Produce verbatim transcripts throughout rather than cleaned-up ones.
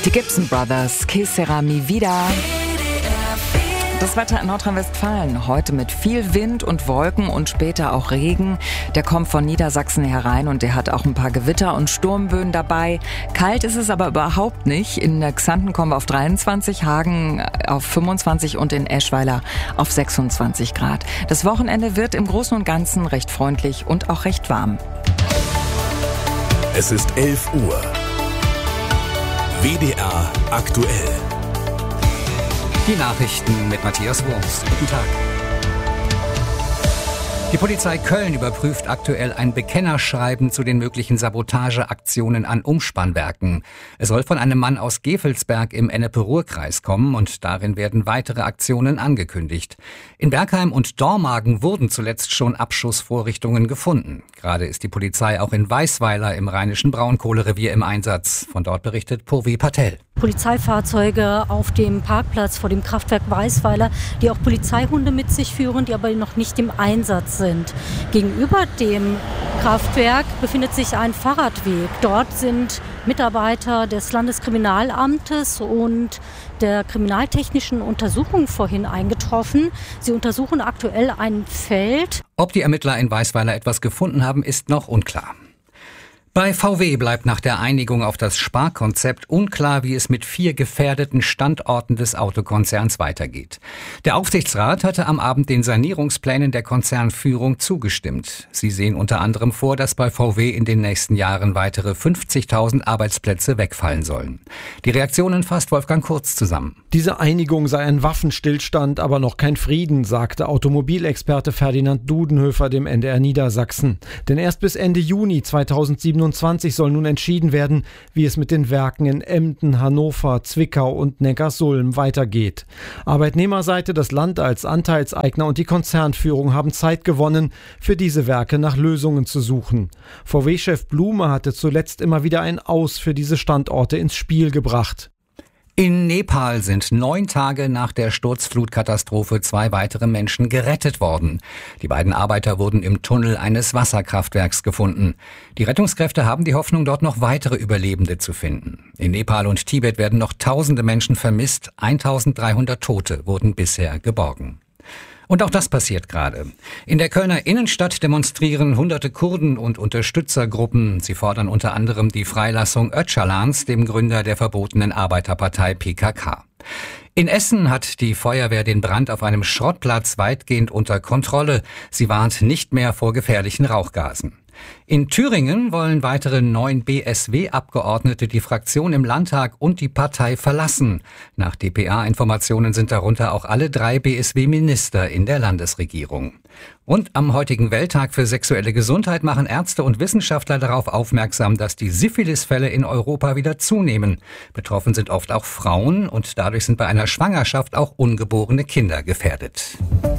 Die Gibson Brothers, Que sera mi vida. Das Wetter in Nordrhein-Westfalen heute mit viel Wind und Wolken und später auch Regen. Der kommt von Niedersachsen herein und der hat auch ein paar Gewitter und Sturmböen dabei. Kalt ist es aber überhaupt nicht. In Xanten kommen wir auf dreiundzwanzig, Hagen auf fünfundzwanzig und in Eschweiler auf sechsundzwanzig Grad. Das Wochenende wird im Großen und Ganzen recht freundlich und auch recht warm. Es ist elf Uhr. W D R aktuell. Die Nachrichten mit Matthias Wurms. Guten Tag. Die Polizei Köln überprüft aktuell ein Bekennerschreiben zu den möglichen Sabotageaktionen an Umspannwerken. Es soll von einem Mann aus Gevelsberg im Ennepe-Ruhr-Kreis kommen und darin werden weitere Aktionen angekündigt. In Bergheim und Dormagen wurden zuletzt schon Abschussvorrichtungen gefunden. Gerade ist die Polizei auch in Weißweiler im rheinischen Braunkohlerevier im Einsatz. Von dort berichtet Purvi Patel. Polizeifahrzeuge auf dem Parkplatz vor dem Kraftwerk Weißweiler, die auch Polizeihunde mit sich führen, die aber noch nicht im Einsatz sind. Gegenüber dem Kraftwerk befindet sich ein Fahrradweg. Dort sind Mitarbeiter des Landeskriminalamtes und der kriminaltechnischen Untersuchung vorhin eingetroffen. Sie untersuchen aktuell ein Feld. Ob die Ermittler in Weißweiler etwas gefunden haben, ist noch unklar. Bei V W bleibt nach der Einigung auf das Sparkonzept unklar, wie es mit vier gefährdeten Standorten des Autokonzerns weitergeht. Der Aufsichtsrat hatte am Abend den Sanierungsplänen der Konzernführung zugestimmt. Sie sehen unter anderem vor, dass bei V W in den nächsten Jahren weitere fünfzigtausend Arbeitsplätze wegfallen sollen. Die Reaktionen fasst Wolfgang Kurz zusammen. Diese Einigung sei ein Waffenstillstand, aber noch kein Frieden, sagte Automobilexperte Ferdinand Dudenhöfer dem N D R Niedersachsen. Denn erst bis Ende Juni zweitausendsiebenundzwanzig soll nun entschieden werden, wie es mit den Werken in Emden, Hannover, Zwickau und Neckarsulm weitergeht. Arbeitnehmerseite, das Land als Anteilseigner und die Konzernführung haben Zeit gewonnen, für diese Werke nach Lösungen zu suchen. V W-Chef Blume hatte zuletzt immer wieder ein Aus für diese Standorte ins Spiel gebracht. In Nepal sind neun Tage nach der Sturzflutkatastrophe zwei weitere Menschen gerettet worden. Die beiden Arbeiter wurden im Tunnel eines Wasserkraftwerks gefunden. Die Rettungskräfte haben die Hoffnung, dort noch weitere Überlebende zu finden. In Nepal und Tibet werden noch tausende Menschen vermisst. eintausenddreihundert Tote wurden bisher geborgen. Und auch das passiert gerade. In der Kölner Innenstadt demonstrieren hunderte Kurden und Unterstützergruppen. Sie fordern unter anderem die Freilassung Öcalans, dem Gründer der verbotenen Arbeiterpartei P K K. In Essen hat die Feuerwehr den Brand auf einem Schrottplatz weitgehend unter Kontrolle. Sie warnt nicht mehr vor gefährlichen Rauchgasen. In Thüringen wollen weitere neun B S W-Abgeordnete die Fraktion im Landtag und die Partei verlassen. Nach D P A-Informationen sind darunter auch alle drei B S W-Minister in der Landesregierung. Und am heutigen Welttag für sexuelle Gesundheit machen Ärzte und Wissenschaftler darauf aufmerksam, dass die Syphilisfälle in Europa wieder zunehmen. Betroffen sind oft auch Frauen und dadurch sind bei einer Schwangerschaft auch ungeborene Kinder gefährdet.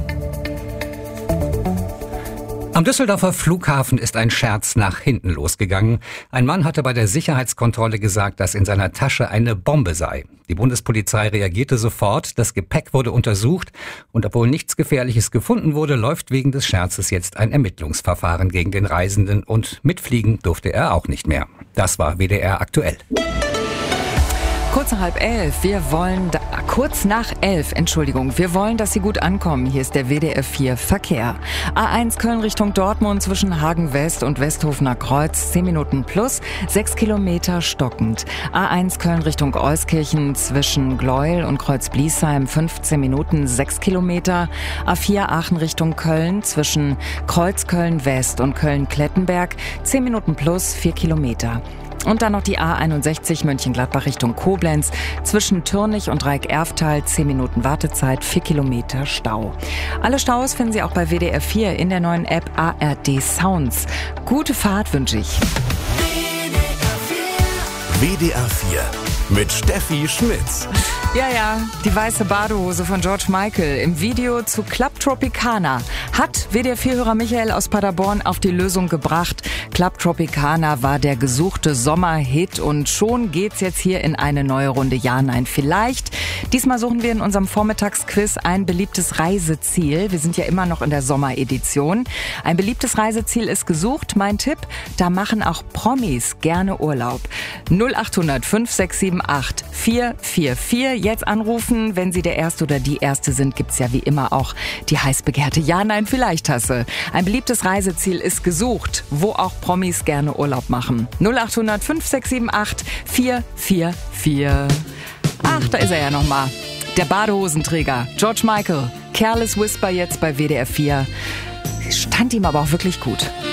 Am Düsseldorfer Flughafen ist ein Scherz nach hinten losgegangen. Ein Mann hatte bei der Sicherheitskontrolle gesagt, dass in seiner Tasche eine Bombe sei. Die Bundespolizei reagierte sofort, das Gepäck wurde untersucht und obwohl nichts Gefährliches gefunden wurde, läuft wegen des Scherzes jetzt ein Ermittlungsverfahren gegen den Reisenden und mitfliegen durfte er auch nicht mehr. Das war W D R aktuell. Kurz nach halb elf, wir wollen, da, kurz nach elf, Entschuldigung, wir wollen, dass Sie gut ankommen. Hier ist der W D R vier Verkehr. A eins Köln Richtung Dortmund zwischen Hagen West und Westhofener Kreuz, zehn Minuten plus, sechs Kilometer stockend. A eins Köln Richtung Euskirchen zwischen Gleuel und Kreuz-Bliesheim, fünfzehn Minuten, sechs Kilometer. A vier Aachen Richtung Köln zwischen Kreuzköln West und Köln-Klettenberg, zehn Minuten plus, vier Kilometer. Und dann noch die A einundsechzig Mönchengladbach Richtung Koblenz. Zwischen Türnich und Dreieck-Erftal zehn Minuten Wartezeit, vier Kilometer Stau. Alle Staus finden Sie auch bei W D R vier in der neuen App A R D Sounds. Gute Fahrt wünsche ich. W D R vier mit Steffi Schmitz. Ja, ja, die weiße Badehose von George Michael im Video zu Club Tropicana hat W D R vier-Hörer Michael aus Paderborn auf die Lösung gebracht. Club Tropicana war der gesuchte Sommerhit und schon geht's jetzt hier in eine neue Runde Ja, Nein, vielleicht. Diesmal suchen wir in unserem Vormittagsquiz ein beliebtes Reiseziel. Wir sind ja immer noch in der Sommeredition. Ein beliebtes Reiseziel ist gesucht. Mein Tipp, da machen auch Promis gerne Urlaub. null acht hundert fünf sechs sieben acht vier vier vier. Jetzt anrufen, wenn Sie der Erste oder die Erste sind, gibt's ja wie immer auch die heiß begehrte Ja-Nein-Vielleicht-Tasse. Ein beliebtes Reiseziel ist gesucht, wo auch Promis gerne Urlaub machen. null acht hundert fünf sechs sieben acht vier vier vier. Ach, da ist er ja nochmal. Der Badehosenträger, George Michael. Careless Whisper jetzt bei W D R vier. Stand ihm aber auch wirklich gut.